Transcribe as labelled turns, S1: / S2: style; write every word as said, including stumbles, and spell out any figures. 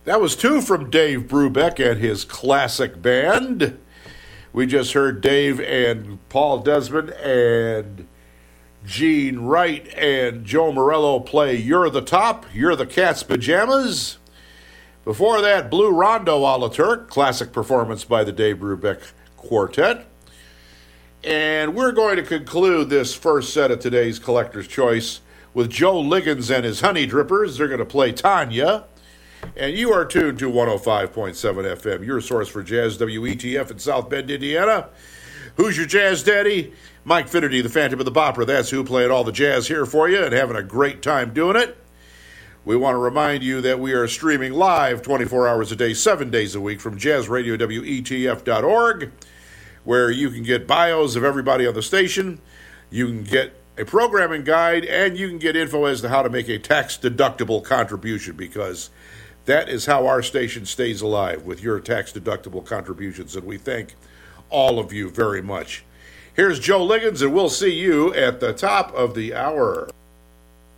S1: That was two from Dave Brubeck and his classic band. We just heard Dave and Paul Desmond and Gene Wright and Joe Morello play You're the Top, You're the Cat's Pajamas. Before that, Blue Rondo a la Turk, classic performance by the Dave Brubeck Quartet. And we're going to conclude this first set of today's Collector's Choice with Joe Liggins and his Honey Drippers. They're going to play Tanya. And you are tuned to one oh five point seven F M, your source for jazz, W E T F in South Bend, Indiana. Who's your jazz daddy? Mike Finnerty, the Phantom of the Bopper. That's who playing all the jazz here for you and having a great time doing it. We want to remind you that we are streaming live twenty-four hours a day, seven days a week from jazz radio W E T F dot org, where you can get bios of everybody on the station. You can get a programming guide, and you can get info as to how to make a tax-deductible contribution, because that is how our station stays alive, with your tax-deductible contributions, and we thank all of you very much. Here's Joe Liggins, and we'll see you at the top of the hour.